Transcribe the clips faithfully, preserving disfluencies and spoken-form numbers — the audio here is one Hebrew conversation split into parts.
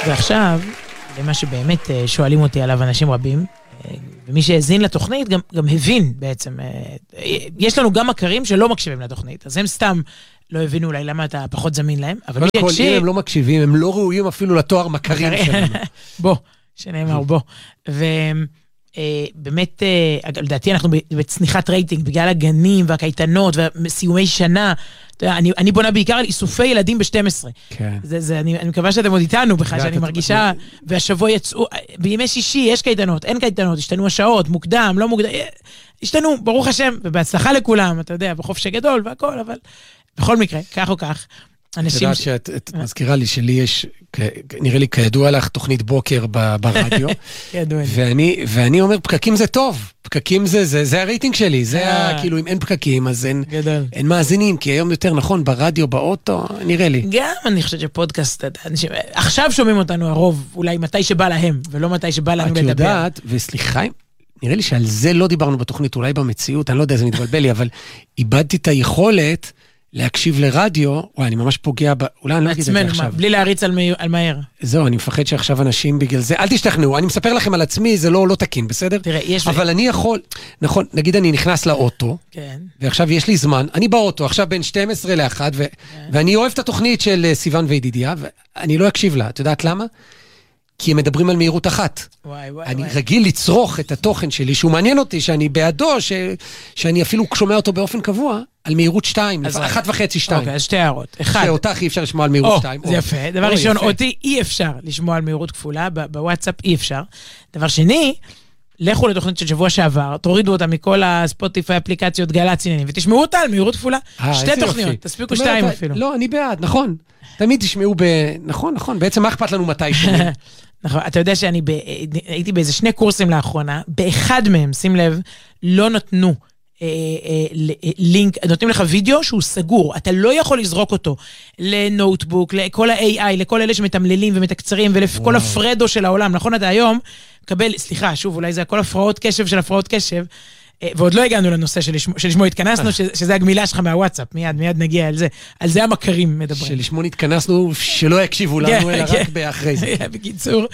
ועכשיו, למה שבאמת שואלים אותי עליו אנשים רבים, ומי שהזין לתוכנית גם, גם הבין בעצם, יש לנו גם מכרים שלא מקשיבים לתוכנית, אז הם סתם לא הבינו אולי למה אתה פחות זמין להם, אבל מי כל יקשיב... אם הם לא מקשיבים, הם לא ראויים אפילו לתואר מכרים שלנו. בוא, שנאמר בוא. ובאמת, לדעתי אנחנו בצניחת רייטינג, בגלל הגנים והקייטנות וסיומי שנה, אני, אני בונה בעיקר על איסופי ילדים ב-שתים עשרה. כן. זה, זה, אני, אני מקווה שאתם עוד איתנו בכלל, שאני מרגישה, והשבוע יצאו, בימי שישי יש קייטנות, אין קייטנות, השתנו השעות, מוקדם, לא מוקדם, השתנו, ברוך השם, ובהצלחה לכולם, אתה יודע, בחופש גדול והכל, אבל בכל מקרה, כך או כך, אנשים... את יודעת שאת מזכירה לי שלי יש, נראה לי כידוע לך, תוכנית בוקר ברדיו, ואני, ואני אומר, פקקים זה טוב, פקקים זה, זה, זה הרייטינג שלי, זה כאילו, אם אין פקקים, אז אין, אין מאזינים, כי היום יותר נכון, ברדיו, באוטו, נראה לי. גם אני חושבת שפודקאסט, עכשיו שומעים אותנו הרוב, אולי מתי שבא להם, ולא מתי שבא לנו לדבר. את יודעת, וסליחה, נראה לי שעל זה לא דיברנו בתוכנית, אולי במציאות, אני לא יודע, זה מתבלבל לי, אבל איבדתי את היכולת להקשיב לרדיו, וואי, אני ממש פוגע, ב... אולי אני לא אגיד את זה עכשיו. בלי להריץ על, מי... על מהר. זהו, אני מפחד שעכשיו אנשים בגלל זה, אל תשתכנעו, אני מספר לכם על עצמי, זה לא, לא תקין, בסדר? תראה, יש... אבל אני יכול, נכון, נגיד אני נכנס לאוטו, כן. ועכשיו יש לי זמן, אני באוטו, עכשיו בין שתים עשרה לאחת, ו... כן. ואני אוהב את התוכנית של סיוון וידידיה, ואני לא אקשיב לה, את יודעת למה? כי הם מדברים על מהירות אחת. וואי, וואי, אני וואי. רגיל לצרוך את התוכן שלי, שהוא מעניין אותי, שאני בעדו, ש... שאני אפילו שומע אותו באופן קבוע, על מהירות שתיים, אחת וחצי שתיים. אוקיי, אז שתי הערות. אחד. שאותך אי אפשר לשמוע על מהירות שתיים. זה יפה. דבר ראשון, אותי אי אפשר לשמוע על מהירות כפולה, בוואטסאפ אי אפשר. דבר שני, לכו לתוכנית של שבוע שעבר, תורידו אותה מכל הספוטיפיי, אפליקציות, גל"צ עניינים, ותשמעו אותה על מהירות כפולה. שתי תוכניות, תספיקו שתיים אפילו. לא, אני בעד, נכון. תמיד תשמעו ב... נכון, נכון. בעצם מה אכפת לנו מתי שומעים? נכון, אתה יודע שאני הייתי באיזה שני קורסים לאחרונה, באחד מהם, שים לב, לא נתנו לינק, נותנים לך וידאו שהוא סגור, אתה לא יכול לזרוק אותו לנוטבוק, לכל ה-איי איי, לכל אלה שמתמללים ומתקצרים, ולכל הפרדו של העולם, נכון? אתה היום מקבל, סליחה, שוב, אולי זה הכל הפרעות קשב של הפרעות קשב, ועוד לא הגענו לנושא שלשמו התכנסנו, שזה הגמילה שלך מהוואטסאפ, מיד, מיד נגיע על זה, על זה המכרים מדברים. שלשמו התכנסנו, שלא יקשיבו לנו, אלא רק באחרי זה. בקיצור,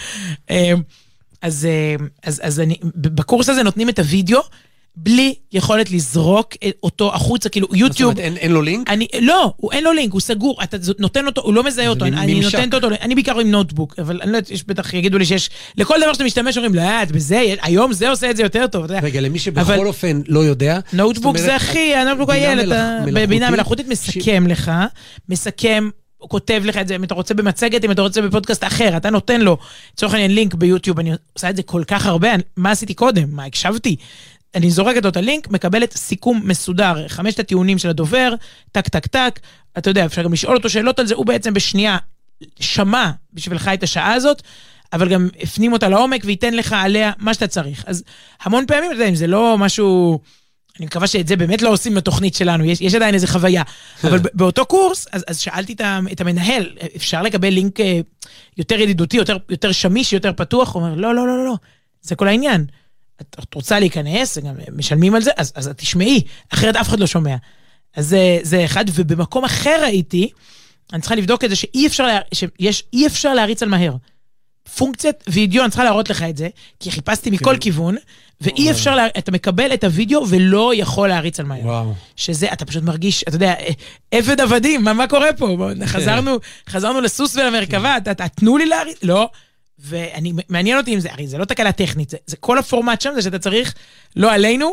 אז אני, בקורס הזה נותנים את הוידאו, בלי יכולת לזרוק אותו החוצה, כאילו יוטיוב... זאת אומרת, אין לו לינק? לא, אין לו לינק, הוא סגור, אתה נותן אותו, הוא לא מזהה אותו, אני נותנת אותו, אני בעיקר עם נוטבוק, אבל אני לא יודעת, יש בטח, יגידו לי שיש, לכל דבר שאתה משתמש, אומרים, לא, בזה, היום זה עושה את זה יותר טוב. רגע, למי שבכל אופן לא יודע... נוטבוק זה הכי, הנוטבוק הילד, בינה מלאכותית מסכם לך, מסכם, כותב לך את זה, אם אתה רוצה במצגת, אם אתה רוצה בפודקאסט אחר, אתה נותן לו, צורך העניין לינק ביוטיוב, אני עושה את זה כל כך הרבה, מה עשיתי קודם? מה הקשבתי? אני זורקת לו את הלינק, מקבלת סיכום מסודר, חמשת הטיעונים של הדובר, טק, טק, טק, אתה יודע, אפשר גם לשאול אותו שאלות על זה, הוא בעצם בשנייה שמע בשבילך את השעה הזאת, אבל גם הפנים אותה לעומק, וייתן לך עליה מה שאתה צריך. אז המון פעמים, אתה יודע, אם זה לא משהו, אני מקווה שאת זה באמת לא עושים בתוכנית שלנו, יש, יש עדיין איזו חוויה, אבל באותו קורס, אז, אז שאלתי את המנהל, אפשר לקבל לינק יותר ידידותי, יותר, יותר שמיש, יותר פתוח? הוא אומר, לא, לא, לא, לא, זה כל העניין. את רוצה להיכנס, גם משלמים על זה, אז, אז תשמעי, אחרת אף אחד לא שומע. אז זה, זה אחד, ובמקום אחר ראיתי, אני צריכה לבדוק את זה, שאי אפשר, לה, שיש, אי אפשר להריץ על מהר. פונקציית וידאו, אני צריכה להראות לך את זה, כי חיפשתי מכל כיוון, ואי אפשר, לה, אתה מקבל את הוידאו, ולא יכול להריץ על מהר. וואו. שזה, אתה פשוט מרגיש, אתה יודע, עבד עבדים, מה, מה קורה פה? חזרנו, חזרנו לסוס ולמרכבה, תנו לי להריץ, לא. ואני, מעניין אותי אם זה, הרי זה לא תקלה טכנית, זה, זה כל הפורמט שם, זה שאתה צריך, לא עלינו,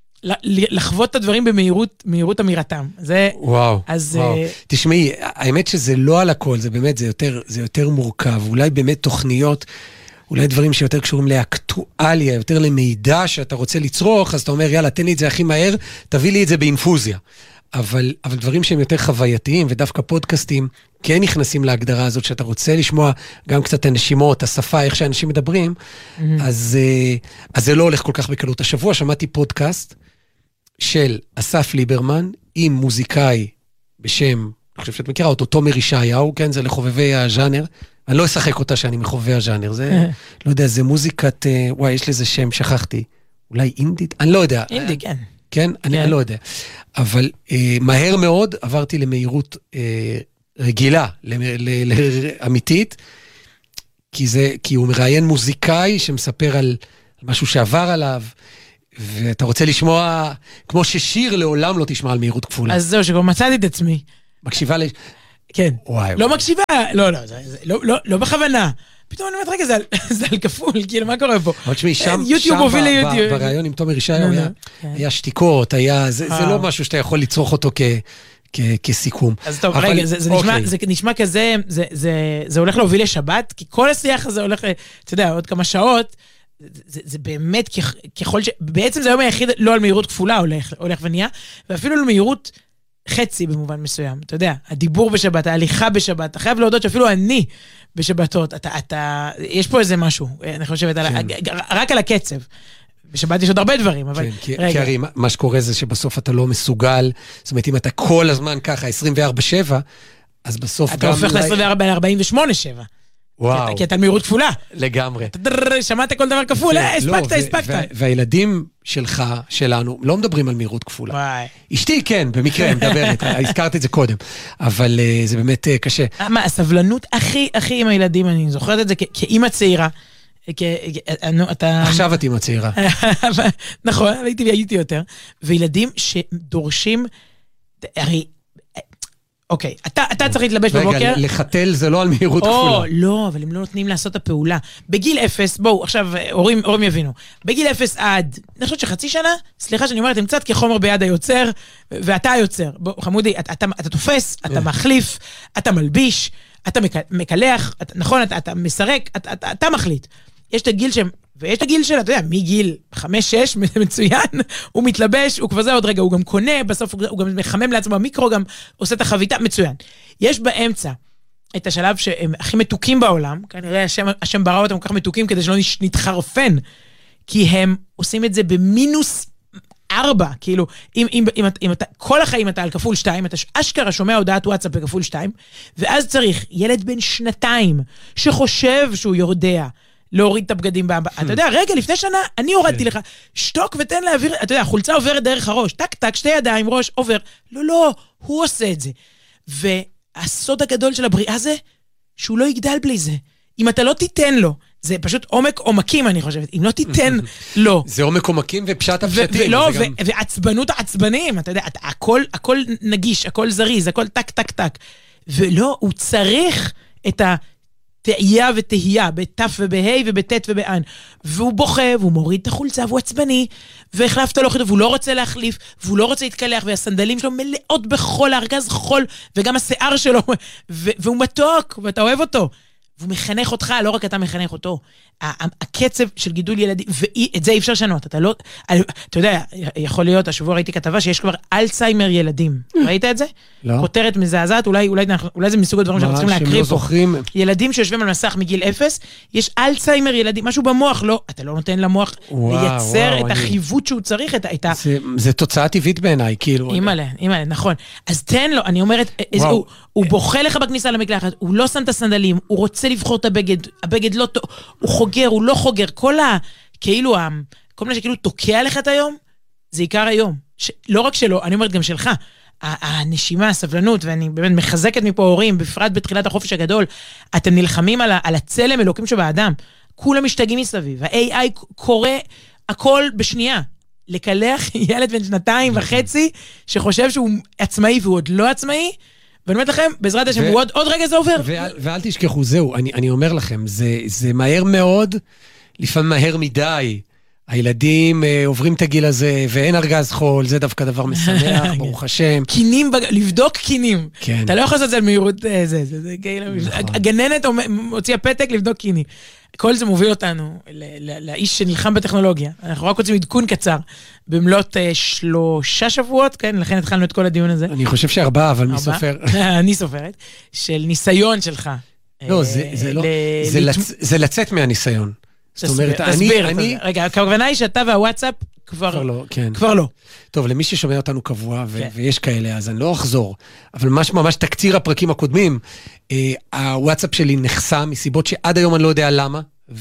לחוות את הדברים במהירות, מהירות אמירתם. זה, וואו, אז, וואו. תשמעי, האמת שזה לא על הכל, זה באמת, זה יותר, זה יותר מורכב, אולי באמת תוכניות, אולי דברים שיותר קשורים לאקטואליה, יותר למידע שאתה רוצה לצרוך, אז אתה אומר, יאללה, תן לי את זה הכי מהר, תביא לי את זה באינפוזיה. אבל, אבל דברים שהם יותר חווייתיים, ודווקא פודקאסטים, כן נכנסים להגדרה הזאת, שאתה רוצה לשמוע גם קצת הנשימות, השפה, איך שאנשים מדברים, mm-hmm. אז, אז זה לא הולך כל כך בקלות. השבוע שמעתי פודקאסט של אסף ליברמן, עם מוזיקאי בשם, אני חושב שאת מכירה אותו, תומר ישעיהו, כן, זה לחובבי הז'אנר, אני לא אשחק אותה שאני מחובבי הז'אנר, זה, לא יודע, זה מוזיקת, וואי, יש לזה שם, שכחתי, אולי אינדית? אני לא יודע. אינדי, כן. כן? אני, אני לא יודע. אבל אה, מהר מאוד עברתי למהירות אה, רגילה, אמיתית, כי זה, כי הוא מראיין מוזיקאי שמספר על משהו שעבר עליו, ואתה רוצה לשמוע, כמו ששיר לעולם לא תשמע על מהירות כפולה. אז זהו, שכבר מצאתי את עצמי. מקשיבה ל... כן. וואי, לא וואי. מקשיבה, לא, לא, זה, זה, לא, לא, לא בכוונה. פתאום אני אומרת, רגע, זה, זה על כפול, כאילו, מה קורה פה? עוד שמי, שם, יוטיוב מוביל ליוטיוב. ברעיון עם תומר ישעיהו היה, היה שתיקות, היה, זה, זה לא משהו שאתה יכול לצרוך אותו כ... כסיכום. אז טוב, אבל, רגע, זה, זה, אוקיי. נשמע, זה נשמע כזה, זה, זה, זה הולך להוביל לשבת, כי כל השיח הזה הולך, אתה יודע, עוד כמה שעות, זה, זה באמת ככל ש... בעצם זה היום היחיד לא על מהירות כפולה הולך, הולך ונהיה, ואפילו על מהירות חצי במובן מסוים. אתה יודע, הדיבור בשבת, ההליכה בשבת, אתה חייב להודות שאפילו אני בשבתות, אתה, אתה, יש פה איזה משהו, אני חושבת, כן. על, רק על הקצב. בשבת יש עוד הרבה דברים, אבל... כן, כי, כי הרי מה שקורה זה שבסוף אתה לא מסוגל, זאת אומרת, אם אתה כל הזמן ככה, עשרים וארבע שבע, אז בסוף אתה גם... אתה הופך ל-עשרים וארבע ל-ארבעים ושמונה שבע. וואו. כי אתה על מהירות כפולה. לגמרי. שמעת כל דבר כפול, הספקת, הספקת. והילדים שלך, שלנו, לא מדברים על מהירות כפולה. וואי. אשתי כן, במקרה מדברת, הזכרתי את זה קודם, אבל זה באמת קשה. מה, הסבלנות הכי, הכי עם הילדים, אני זוכרת את זה כאימא צעירה, עכשיו את אימא צעירה. נכון, הייתי יותר. וילדים שדורשים, הרי, אוקיי, אתה צריך להתלבש בבוקר. רגע, לחתל זה לא על מהירות כפולה. לא, אבל הם לא נותנים לעשות את הפעולה. בגיל אפס, בואו, עכשיו, הורים יבינו. בגיל אפס עד, אני חושבת שחצי שנה, סליחה שאני אומרת, הם קצת כחומר ביד היוצר, ואתה היוצר. בוא, חמודי, אתה תופס, אתה מחליף, אתה מלביש, אתה מקלח, נכון, אתה מסרק, אתה מחליט. יש את הגיל שהם, ויש את הגיל של, אתה יודע, מגיל חמש שש, מצוין, הוא מתלבש, הוא כבר זה עוד רגע, הוא גם קונה, בסוף הוא גם מחמם לעצמו המיקרו, גם עושה את החביתה, מצוין. יש באמצע את השלב שהם הכי מתוקים בעולם, כנראה השם, השם ברא אותם כל כך מתוקים, כדי שלא נתחרפן, כי הם עושים את זה במינוס ארבע, כאילו, אם, אם, אם, אם אתה, כל החיים אתה על כפול שתיים, אתה אשכרה שומע הודעת וואטסאפ בכפול שתיים, ואז צריך ילד בן שנתיים, שחושב שהוא יודע, להוריד את הבגדים באמבה. אתה יודע, רגע, לפני שנה, אני הורדתי לך, שתוק ותן להעביר, אתה יודע, החולצה עוברת דרך הראש, טק, טק, שתי ידיים, ראש, עובר. לא, לא, הוא עושה את זה. והסוד הגדול של הבריאה זה, שהוא לא יגדל בלי זה. אם אתה לא תיתן לו, זה פשוט עומק עומקים, אני חושבת. אם לא תיתן לו... זה עומק עומקים ופשט הפשטים. ולא, ועצבנות העצבנים, אתה יודע, הכל נגיש, הכל זריז, הכל טק, טק, טק. ולא, הוא צריך את ה... תהיה ותהיה, בתף ובהי ובתת ובען. והוא בוכה, והוא מוריד את החולצה, והוא עצבני, והחלפת לו חידו, והוא לא רוצה להחליף, והוא לא רוצה להתקלח, והסנדלים שלו מלאות בחול, הארגז חול, וגם השיער שלו, והוא מתוק, ואתה אוהב אותו. והוא מחנך אותך, לא רק אתה מחנך אותו. הקצב של גידול ילדים, ואת זה אי אפשר לשנות. אתה לא, אתה יודע, יכול להיות, השבוע ראיתי כתבה שיש כבר אלצהיימר ילדים. ראית את זה? לא. כותרת מזעזעת, אולי, אולי, אולי זה מסוג הדברים שאנחנו צריכים להקריב פה. ילדים שיושבים על מסך מגיל אפס, יש אלצהיימר ילדים, משהו במוח, לא, אתה לא נותן למוח לייצר את החיווט שהוא צריך, את ה... זה תוצאה טבעית בעיניי, כאילו. אימאלה, אימאלה, נכון. אז תן לו, אני אומרת, הוא בוכה לך בכניסה למקלחת, הוא לא שם את הסנדלים, הוא רוצה לבחור את הבגד, הבגד לא טוב, הוא חוגר, הוא לא חוגר, כל ה... כאילו, כל מה שכאילו תוקע לך את היום, זה עיקר היום. לא רק שלו, אני אומרת גם שלך, הנשימה, הסבלנות, ואני באמת מחזקת מפה הורים, בפרט בתחילת החופש הגדול, אתם נלחמים על הצלם אלוקים שבאדם, כולם משתגעים מסביב, ה-איי איי קורא הכל בשנייה, לקלח ילד בן שנתיים וחצי, שחושב שהוא עצמאי והוא עוד לא עצמאי, ואני אומרת לכם, בעזרת השם, עוד, עוד רגע זה עובר. ואל, ואל תשכחו, זהו, אני, אני אומר לכם, זה, זה מהר מאוד, לפעמים מהר מדי. הילדים אה, עוברים את הגיל הזה, ואין ארגז חול, זה דווקא דבר משמח, ברוך השם. קינים, בג... לבדוק קינים. כן. אתה לא יכול לעשות את זה על מהירות, זה, זה, זה, זה כאילו, הגננת הוציאה פתק לבדוק קינים. כל זה מוביל אותנו לאיש שנלחם בטכנולוגיה. אנחנו רק רוצים עדכון קצר, במלאת שלושה שבועות, כן? לכן התחלנו את כל הדיון הזה. אני חושב שארבעה, אבל מי סופר? אני סופרת. של ניסיון שלך. לא, זה לא, זה לצאת מהניסיון. זאת אומרת, תסביר, אני... רגע, הכוונה היא שאתה והוואטסאפ כבר לא, כן. כבר לא. טוב, למי ששומע אותנו קבוע, ו- כן. ויש כאלה, אז אני לא אחזור, אבל ממש ממש תקציר הפרקים הקודמים, אה, הוואטסאפ שלי נחסם מסיבות שעד היום אני לא יודע למה,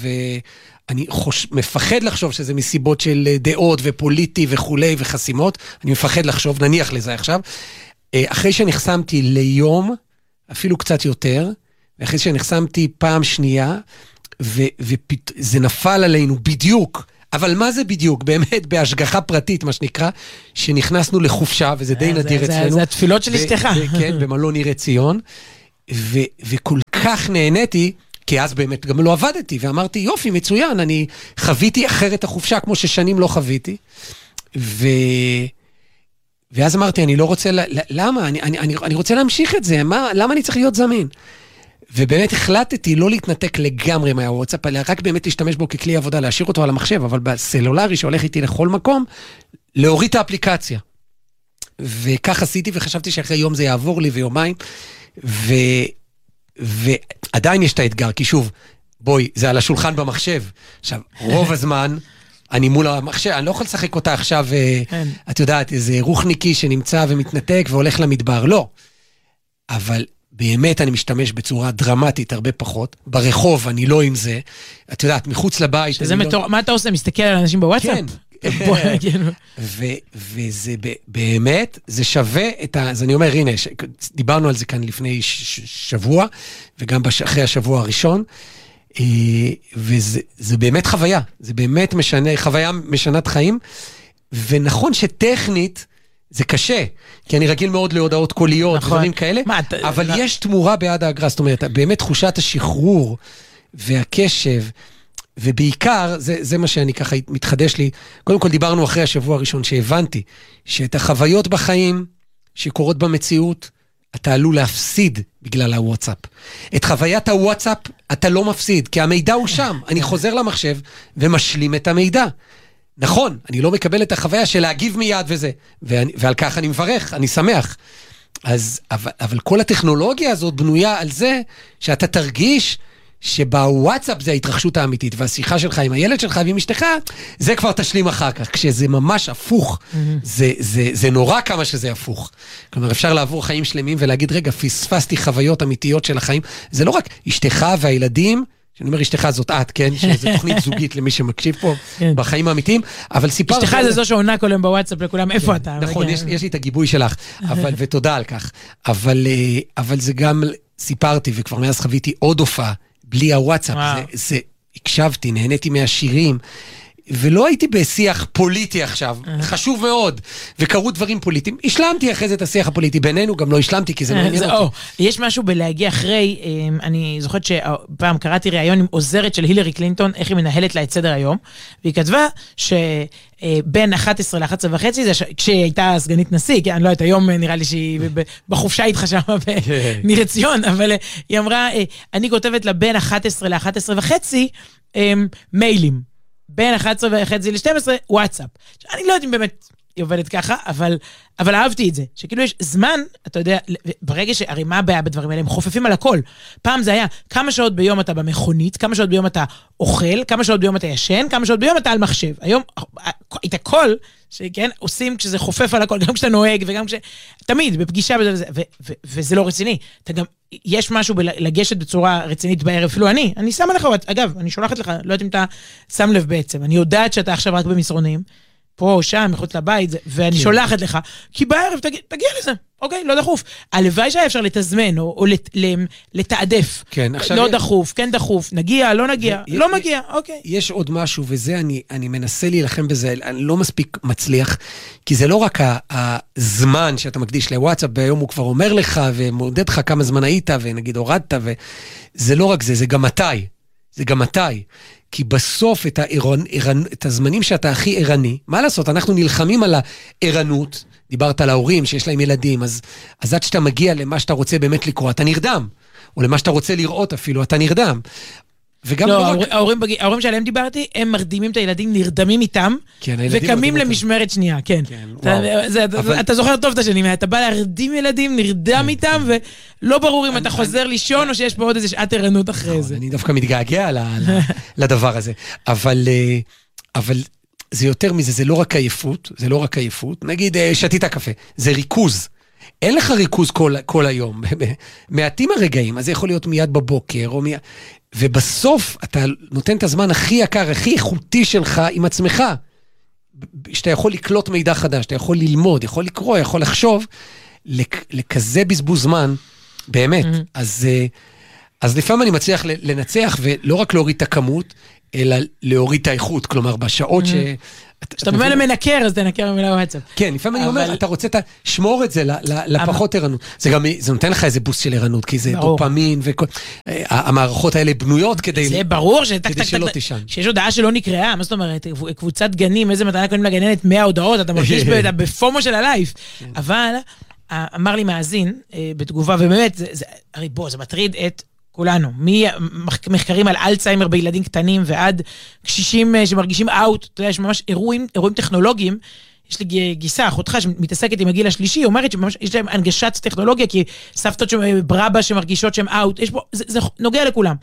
ואני חוש... מפחד לחשוב שזה מסיבות של דעות ופוליטי וכולי וחסימות, אני מפחד לחשוב, נניח לזה עכשיו, אה, אחרי שנחסמתי ליום, אפילו קצת יותר, ואחרי שנחסמתי פעם שנייה, וזה נפל עלינו בדיוק, אבל מה זה בדיוק? באמת בהשגחה פרטית, מה שנקרא, שנכנסנו לחופשה, וזה די נדיר אצלנו. זה התפילות של אשתך. כן, במלון עיר עציון, וכל כך נהניתי, כי אז באמת גם לא עבדתי, ואמרתי, יופי, מצוין, אני חוויתי אחרת החופשה, כמו ששנים לא חוויתי, ו... ואז אמרתי, אני לא רוצה, למה? אני, אני, אני, אני רוצה להמשיך את זה, מה, למה אני צריך להיות זמין? ובאמת החלטתי לא להתנתק לגמרי מהוואטסאפ, אלא רק באמת להשתמש בו ככלי עבודה, להשאיר אותו על המחשב, אבל בסלולרי שהולך איתי לכל מקום, להוריד את האפליקציה. וכך עשיתי, וחשבתי שאחרי יום זה יעבור לי ויומיים, ו... ועדיין יש את האתגר, כי שוב, בואי, זה על השולחן במחשב. עכשיו, רוב הזמן, אני מול המחשב, אני לא יכול לשחק אותה עכשיו, את יודעת, איזה רוחניקי שנמצא ומתנתק והולך למדבר, לא. אבל באמת אני משתמש בצורה דרמטית הרבה פחות, ברחוב אני לא עם זה, את יודעת, מחוץ לבית. מה אתה עושה? מסתכל על אנשים בוואטסאפ? כן. וזה באמת, זה שווה את ה... אז אני אומר, הנה, דיברנו על זה כאן לפני שבוע, וגם אחרי השבוע הראשון, וזה באמת חוויה, זה באמת משנה, חוויה משנת חיים, ונכון שטכנית זה קשה, כי אני רגיל מאוד להודעות קוליות, דברים כאלה, אבל יש תמורה בעד האגרה, זאת אומרת, באמת תחושת השחרור והקשב, ובעיקר, זה, זה מה שאני ככה מתחדש לי, קודם כל דיברנו אחרי השבוע הראשון שהבנתי, שאת החוויות בחיים שקורות במציאות, אתה עלול להפסיד בגלל הוואטסאפ. את חוויית הוואטסאפ אתה לא מפסיד, כי המידע הוא שם. אני חוזר למחשב ומשלים את המידע. נכון, אני לא מקבל את החוויה של להגיב מיד וזה, ואני, ועל כך אני מברך, אני שמח. אז, אבל, אבל כל הטכנולוגיה הזאת בנויה על זה שאתה תרגיש שבוואטסאפ זה ההתרחשות האמיתית, והשיחה שלך עם הילד שלך ועם אשתך, זה כבר תשלים אחר כך, כשזה ממש הפוך, זה, זה, זה נורא כמה שזה הפוך. כלומר, אפשר לעבור חיים שלמים ולהגיד, רגע, פספסתי חוויות אמיתיות של החיים, זה לא רק אשתך והילדים, שאני אומר, אשתך זאת את, כן? שזו תוכנית זוגית למי שמקשיב פה בחיים האמיתיים, אבל סיפר... אשתך זה זו שעונה כל יום בוואטסאפ לכולם, איפה אתה? נכון, יש לי את הגיבוי שלך, ותודה על כך. אבל זה גם סיפרתי, וכבר מאז חוויתי עוד הופעה, בלי הוואטסאפ, זה, זה, הקשבתי, נהניתי מהשירים, ולא הייתי בשיח פוליטי עכשיו, חשוב מאוד, וקרו דברים פוליטיים, השלמתי אחרי זה את השיח הפוליטי, בינינו גם לא השלמתי, כי זה מעניין אותי. יש משהו בלהגיע אחרי, אני זוכרת שפעם קראתי ראיון עם עוזרת של הילרי קלינטון, איך היא מנהלת לה את סדר היום, והיא כתבה שבין אחת עשרה ל-אחת עשרה וחצי, כשהיא הייתה סגנית נשיא, כי אני לא יודעת, היום נראה לי שהיא בחופשה איתך שם בניר עציון, אבל היא אמרה, אני כותבת לה בין אחת עשרה ל-אחת עשרה וחצי, מיילים. בין אחת עשרה וחצי ל-שתים עשרה, וואטסאפ. אני לא יודעת אם באמת היא עובדת ככה, אבל, אבל אהבתי את זה. שכאילו יש זמן, אתה יודע, ברגע שהרי מה הבעיה בדברים האלה, הם חופפים על הכל. פעם זה היה כמה שעות ביום אתה במכונית, כמה שעות ביום אתה אוכל, כמה שעות ביום אתה ישן, כמה שעות ביום אתה על מחשב. היום, את הכל, שכן, עושים כשזה חופף על הכל, גם כשאתה נוהג, וגם כש... תמיד, בפגישה, וזה, ו, ו, וזה לא רציני. אתה גם, יש משהו בלגשת בצורה רצינית בערב, אפילו אני, אני שמה לך, אגב, אני שולחת לך, לא יודעת אם אתה שם לב בעצם, אני יודעת שאתה עכשיו רק במסרונים, פה או שם, מחוץ לבית, ואני שולחת לך, כי בערב תגיע לזה, אוקיי, לא דחוף. הלוואי שהיה אפשר לתזמן, או לתעדף. לא דחוף, כן דחוף, נגיע, לא נגיע, לא מגיע, אוקיי. יש עוד משהו, וזה אני מנסה להילחם בזה, אני לא מספיק מצליח, כי זה לא רק הזמן שאתה מקדיש לוואטסאפ, ביום הוא כבר אומר לך, ומודד לך כמה זמן היית, ונגיד הורדת, וזה לא רק זה, זה גם מתי. זה גם מתי. כי בסוף את, הערן, ערן, את הזמנים שאתה הכי ערני, מה לעשות? אנחנו נלחמים על הערנות, דיברת על ההורים שיש להם ילדים, אז, אז עד שאתה מגיע למה שאתה רוצה באמת לקרוא, אתה נרדם. או למה שאתה רוצה לראות אפילו, אתה נרדם. וגם לא, ההורים, ההורים, ההורים שעליהם דיברתי, הם מרדימים את הילדים, נרדמים איתם, כן, וקמים למשמרת שנייה, כן. כן אתה, זה, אבל... אתה זוכר טוב את השנים, אתה בא להרדים ילדים, נרדם כן, איתם, כן. ולא ברור אם אני, אתה חוזר אני, לישון, אני, או שיש פה עוד איזה שעת ערנות אחרי זה. אני דווקא מתגעגע לדבר הזה. אבל, אבל זה יותר מזה, זה לא רק עייפות, זה לא רק עייפות, נגיד שתית קפה, זה ריכוז. אין לך ריכוז כל, כל היום, מעטים הרגעים, אז זה יכול להיות מיד בבוקר, או מיד... ובסוף אתה נותן את הזמן הכי יקר, הכי איכותי שלך עם עצמך, שאתה יכול לקלוט מידע חדש, אתה יכול ללמוד, יכול לקרוא, יכול לחשוב, לכ, לכזה בזבוז זמן, באמת. Mm-hmm. אז, אז לפעמים אני מצליח לנצח, ולא רק להוריד את הכמות, אלא להוריד את האיכות, כלומר, בשעות ש... כשאתה במילא מנקר, אז תנקר במילה וואטסאפ. כן, לפעמים אני אומר, אתה רוצה, שמור את זה לפחות ערנות. זה גם, זה נותן לך איזה בוסט של ערנות, כי זה דופמין וכל... המערכות האלה בנויות כדי... זה ברור כדי שלא תישן. שיש הודעה שלא נקראה, מה זאת אומרת, קבוצת גנים, איזה מתנה קוראים לגננת, מאה הודעות, אתה מרגיש בפומו של הלייף. אבל, אמר לי מאזין, בתגובה, ובאמת, הרי בוא, זה מטריד את כולנו, ממחקרים על אלצהיימר בילדים קטנים ועד קשישים שמרגישים אאוט, אתה יודע, יש ממש אירועים, אירועים טכנולוגיים, יש לי גיסה, אחותך שמתעסקת עם הגיל השלישי, אומרת שממש יש להם הנגשת טכנולוגיה, כי סבתות ברבא שמרגישות שהם אאוט, יש פה, זה, זה נוגע לכולם.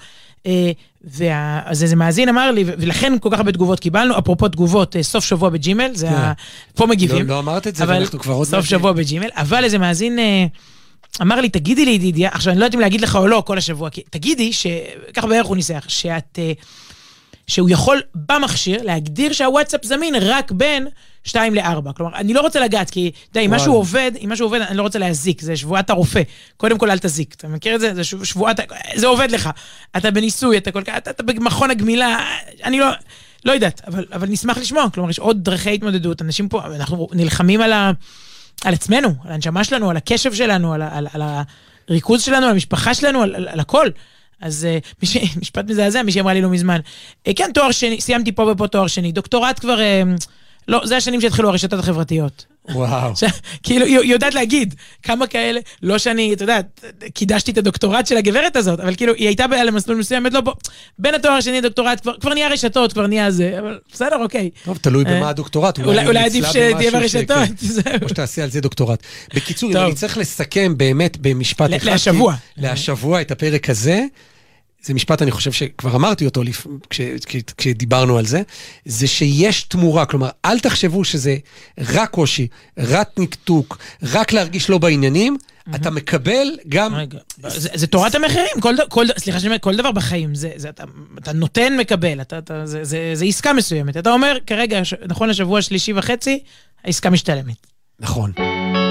אז איזה מאזין אמר לי, ולכן כל כך הרבה תגובות קיבלנו, אפרופו תגובות, סוף שבוע בג'ימל, זה פה מגיבים. לא אמרת את זה, ואנחנו כבר עוד... סוף שבוע בג'ימל, אבל איזה מאזין... אמר לי, תגידי לי, ידידיה, עכשיו אני לא יודעת אם להגיד לך או לא כל השבוע, כי תגידי, שכך בערך הוא ניסח, שאת, שהוא יכול במכשיר להגדיר שהוואטסאפ זמין רק בין שתיים לארבע. כלומר, אני לא רוצה לגעת, כי די, אם משהו עובד, אם משהו עובד, אני לא רוצה להזיק, זה שבועת הרופא. קודם כל, אל תזיק. אתה מכיר את זה? זה שבועת, זה עובד לך. אתה בניסוי, אתה כל כך, אתה, אתה במכון הגמילה, אני לא, לא יודעת, אבל, אבל נשמח לשמוע. כלומר, יש עוד דרכי התמודדות. אנשים פה, אנחנו נלחמים על ה... על עצמנו, על הנשמה שלנו, על הקשב שלנו, על, על, על הריכוז שלנו, על המשפחה שלנו, על, על, על הכל. אז uh, ש... משפט מזעזע, מי שאמרה לי לא מזמן. Uh, כן, תואר שני, סיימתי פה ופה תואר שני. דוקטורט כבר, uh, לא, זה השנים שהתחילו הרשתות החברתיות. וואו. ש... כאילו, היא יודעת להגיד כמה כאלה, לא שאני, אתה יודע, קידשתי את הדוקטורט של הגברת הזאת, אבל כאילו, היא הייתה על המסלול מסוים, לא בוא, בין התואר השני לדוקטורט, כבר, כבר נהיה רשתות, כבר נהיה זה, אבל בסדר, אוקיי. טוב, תלוי במה הדוקטורט. אולי, אולי עדיף שתהיה ברשתות. או שתעשי על זה דוקטורט. בקיצור, אני צריך לסכם באמת במשפט אחד. להשבוע. להשבוע את הפרק הזה. זה משפט, אני חושב שכבר אמרתי אותו כשדיברנו על זה, זה שיש תמורה, כלומר, אל תחשבו שזה רק קושי, רק נקטוק, רק להרגיש לא בעניינים, אתה מקבל גם... זה תורת המחירים, סליחה שאני אומר, כל דבר בחיים, אתה נותן מקבל, זה עסקה מסוימת, אתה אומר, כרגע, נכון לשבוע שלישי וחצי, העסקה משתלמת. נכון.